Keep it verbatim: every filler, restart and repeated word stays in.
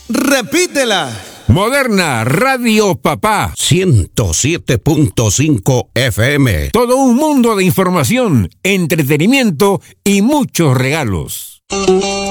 Repítela. Moderna Radio Papá ciento siete punto cinco F M. Todo un mundo de información, entretenimiento y muchos regalos.